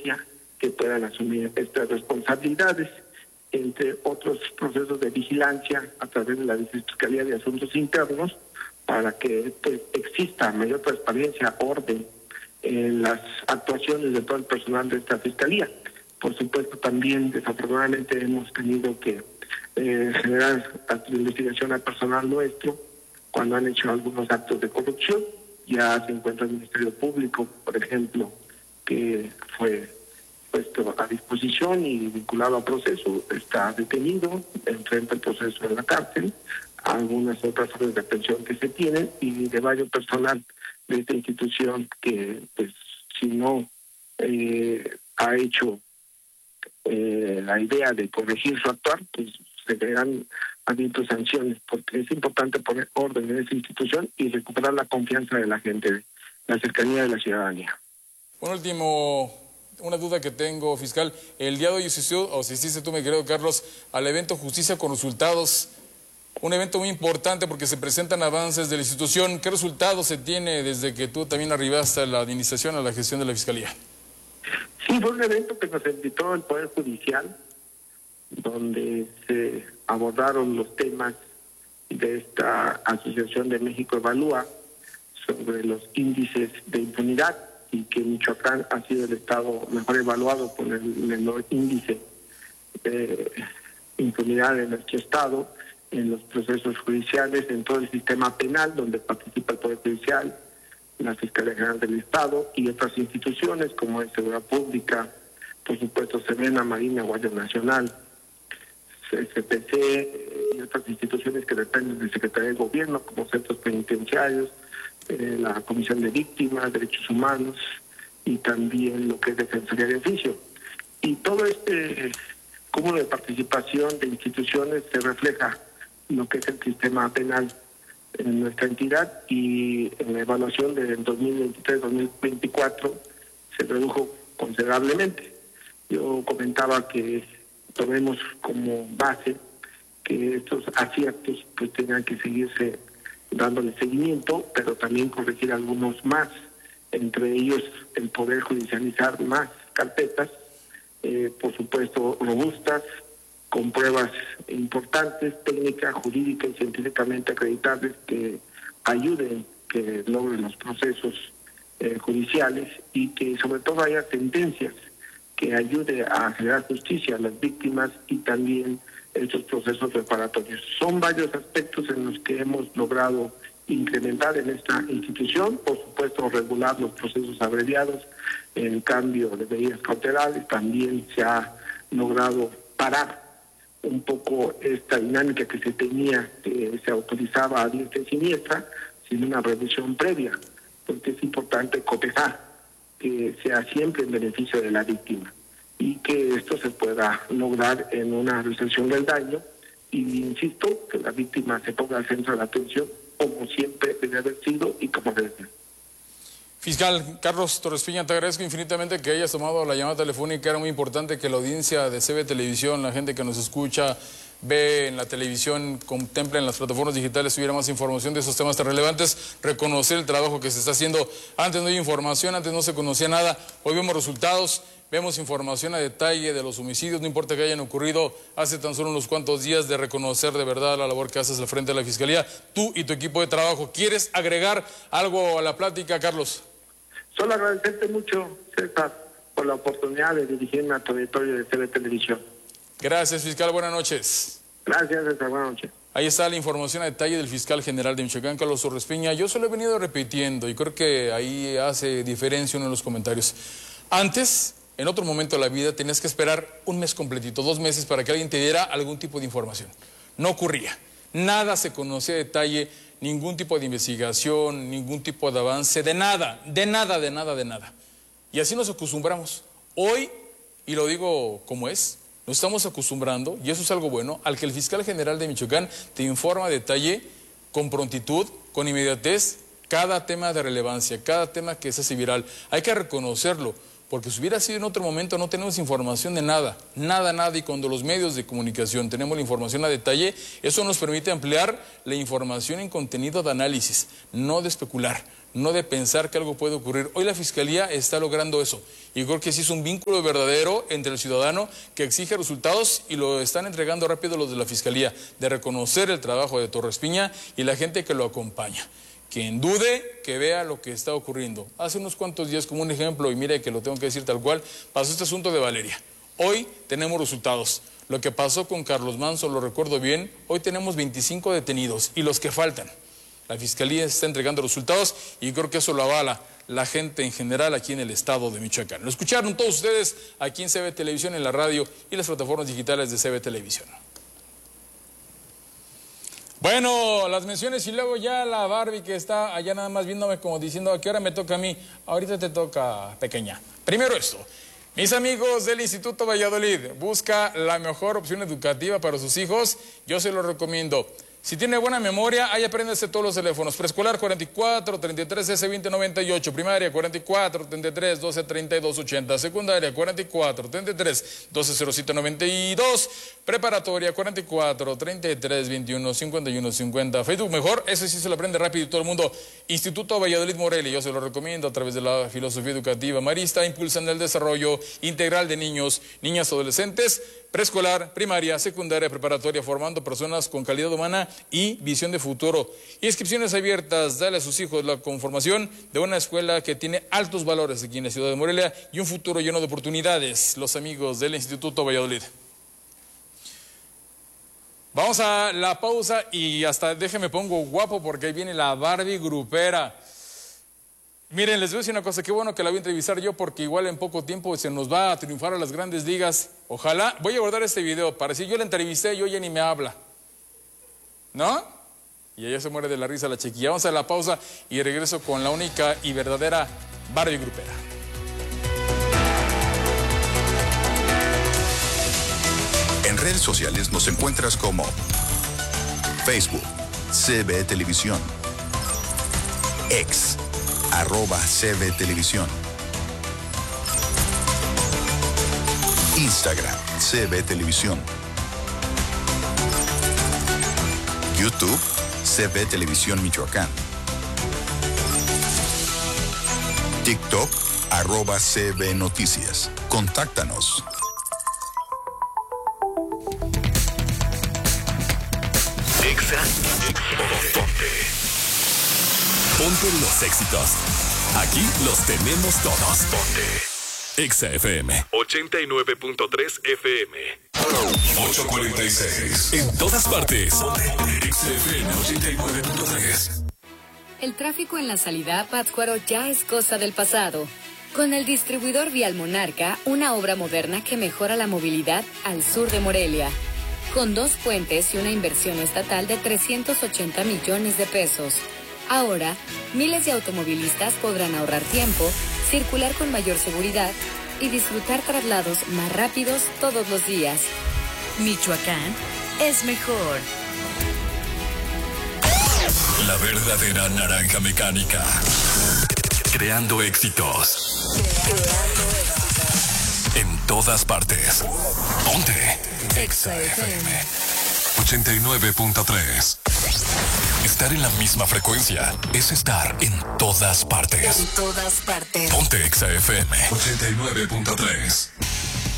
competencia que puedan asumir estas responsabilidades, entre otros procesos de vigilancia a través de la Fiscalía de Asuntos Internos, para que pues, exista mayor transparencia, orden en las actuaciones de todo el personal de esta Fiscalía. Por supuesto, también desafortunadamente hemos tenido que generar actos de investigación al personal nuestro cuando han hecho algunos actos de corrupción. Ya se encuentra el Ministerio Público, por ejemplo, que fue puesto a disposición y vinculado al proceso, está detenido, enfrenta el proceso en la cárcel, algunas otras órdenes de aprehensión que se tienen, y de varios personal de esta institución que, pues, si no ha hecho la idea de corregir su actuar, pues se verán habiendo sanciones, porque es importante poner orden en esa institución y recuperar la confianza de la gente, la cercanía de la ciudadanía. Un último, una duda que tengo, fiscal. El día de hoy asististe tú, mi querido Carlos, al evento Justicia con Resultados, un evento muy importante porque se presentan avances de la institución. ¿Qué resultados se tiene desde que tú también arribaste a la administración, a la gestión de la Fiscalía? Sí, fue un evento que nos invitó el Poder Judicial, donde se abordaron los temas de esta Asociación de México Evalúa sobre los índices de impunidad, y que Michoacán ha sido el estado mejor evaluado con el menor índice de impunidad en nuestro estado, en los procesos judiciales, en todo el sistema penal donde participa el Poder Judicial, la Fiscalía General del Estado y otras instituciones como es Seguridad Pública, por supuesto Sedena, Marina, Guardia Nacional, CPC y otras instituciones que dependen del Secretaría de Gobierno, como centros penitenciarios, la Comisión de Víctimas, Derechos Humanos y también lo que es Defensoría de Oficio. Y todo este cúmulo de participación de instituciones se refleja en lo que es el sistema penal en nuestra entidad, y en la evaluación del 2023-2024 se redujo considerablemente. Yo comentaba que tomemos como base que estos aciertos pues tengan que seguirse dándole seguimiento, pero también corregir algunos más, entre ellos el poder judicializar más carpetas, por supuesto robustas, con pruebas importantes, técnicas, jurídicas y científicamente acreditables que ayuden que logren los procesos judiciales, y que sobre todo haya sentencias que ayude a generar justicia a las víctimas y también estos procesos reparatorios. Son varios aspectos en los que hemos logrado incrementar en esta institución, por supuesto regular los procesos abreviados, el cambio de medidas cautelares, también se ha logrado parar un poco esta dinámica que se tenía, que se autorizaba a diestra y siniestra, sin una revisión previa, porque es importante cotejar que sea siempre en beneficio de la víctima y que esto se pueda lograr en una resolución del daño, y insisto, que la víctima se ponga al centro de la atención como siempre debe haber sido y como debe ser. Fiscal Carlos Torres Piña, te agradezco infinitamente que hayas tomado la llamada telefónica. Era muy importante que la audiencia de CB Televisión, la gente que nos escucha, ve en la televisión, contempla en las plataformas digitales, tuviera más información de esos temas tan relevantes, reconocer el trabajo que se está haciendo. Antes no había información, antes no se conocía nada, hoy vemos resultados, vemos información a detalle de los homicidios, no importa que hayan ocurrido hace tan solo unos cuantos días, de reconocer de verdad la labor que haces al frente de la Fiscalía, tú y tu equipo de trabajo. ¿Quieres agregar algo a la plática, Carlos? Solo agradecerte mucho, César, por la oportunidad de dirigirme a tu auditorio de TV Televisión. Gracias, fiscal. Buenas noches. Gracias, César. Buenas noches. Ahí está la información a detalle del fiscal general de Michoacán, Carlos Torres Piña. Yo se lo he venido repitiendo y creo que ahí hace diferencia uno de los comentarios. Antes, en otro momento de la vida, tenías que esperar un mes completito, 2 meses, para que alguien te diera algún tipo de información. No ocurría. Nada se conocía a detalle, ningún tipo de investigación, ningún tipo de avance, de nada. Y así nos acostumbramos. Hoy, y lo digo como es, nos estamos acostumbrando, y eso es algo bueno, al que el fiscal general de Michoacán te informa a detalle, con prontitud, con inmediatez, cada tema de relevancia, cada tema que se hace viral. Hay que reconocerlo. porque si hubiera sido en otro momento no tenemos información de nada, nada, y cuando los medios de comunicación tenemos la información a detalle, eso nos permite ampliar la información en contenido de análisis, no de especular, no de pensar que algo puede ocurrir. Hoy la Fiscalía está logrando eso, y creo que sí es un vínculo verdadero entre el ciudadano que exige resultados y lo están entregando rápido los de la Fiscalía, de reconocer el trabajo de Torres Piña y la gente que lo acompaña. Quien dude, que vea lo que está ocurriendo. Hace unos cuantos días, como un ejemplo, y mire que lo tengo que decir tal cual, pasó este asunto de Valeria. Hoy tenemos resultados. Lo que pasó con Carlos Manso, lo recuerdo bien, hoy tenemos 25 detenidos y los que faltan. La Fiscalía está entregando resultados y creo que eso lo avala la gente en general aquí en el estado de Michoacán. Lo escucharon todos ustedes aquí en CB Televisión, en la radio y las plataformas digitales de CB Televisión. Bueno, las menciones y luego ya la Barbie que está allá nada más viéndome como diciendo ¿a qué hora me toca a mí? Ahorita te toca, pequeña. Primero esto, mis amigos del Instituto Valladolid, busca la mejor opción educativa para sus hijos, yo se lo recomiendo. Si tiene buena memoria, ahí apréndase todos los teléfonos. Preescolar 44 33 S 20 98, primaria 44 33 12 32 80, secundaria 44 33 12 07 92, preparatoria 44 33 21 51 50. Facebook mejor, ese sí se lo aprende rápido y todo el mundo. Instituto Valladolid Morelia, yo se lo recomiendo a través de la filosofía educativa marista, impulsando el desarrollo integral de niños, niñas, adolescentes, preescolar, primaria, secundaria, preparatoria, formando personas con calidad humana y visión de futuro. Inscripciones abiertas, dale a sus hijos la conformación de una escuela que tiene altos valores aquí en la ciudad de Morelia y un futuro lleno de oportunidades. Los amigos del Instituto Valladolid. Vamos a la pausa y hasta déjeme pongo guapo porque ahí viene la Barbie grupera. Miren, les voy a decir una cosa, qué bueno que la voy a entrevistar yo porque igual en poco tiempo se nos va a triunfar a las grandes ligas. Ojalá, voy a guardar este video para si yo la entrevisté, yo ya ni me habla. ¿No? Y ella se muere de la risa la chiquilla. Vamos a la pausa y regreso con la única y verdadera Barbie grupera. En redes sociales nos encuentras como Facebook, CB Televisión, X, @CB Televisión, Instagram, CB Televisión, YouTube, CB Televisión Michoacán, TikTok, @CB Noticias. Contáctanos. Ponte los éxitos. Aquí los tenemos todos. Ponte Exa FM 89.3 FM 846. En todas partes. Exa FM 89.3. El tráfico en la salida a Pátzcuaro ya es cosa del pasado. Con el distribuidor Vial Monarca, una obra moderna que mejora la movilidad al sur de Morelia. Con 2 puentes y una inversión estatal de 380 millones de pesos. Ahora, miles de automovilistas podrán ahorrar tiempo, circular con mayor seguridad y disfrutar traslados más rápidos todos los días. Michoacán es mejor. La verdadera naranja mecánica. Creando éxitos. En todas partes. Ponte Exa FM 89.3. Estar en la misma frecuencia es estar en todas partes. En todas partes. Ponte Exa FM 89.3.